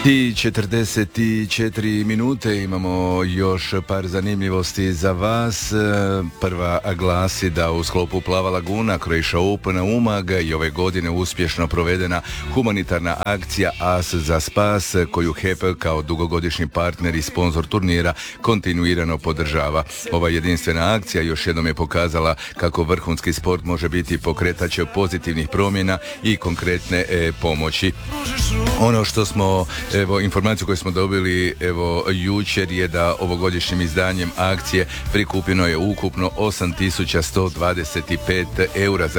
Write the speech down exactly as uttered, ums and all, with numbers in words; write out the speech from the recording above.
I četrdeset četiri minute, imamo još par zanimljivosti za vas. Prva glasi da u sklopu Plava laguna Croatia Opena Umag i ove godine uspješno provedena humanitarna akcija As za spas, koju H E P kao dugogodišnji partner i sponzor turnira kontinuirano podržava. Ova jedinstvena akcija još jednom je pokazala kako vrhunski sport može biti pokretač pozitivnih promjena i konkretne e, pomoći. Ono što smo, evo, informaciju koju smo dobili, evo, jučer je da ovogodišnjim izdanjem akcije prikupljeno je ukupno osam tisuća sto dvadeset pet eura za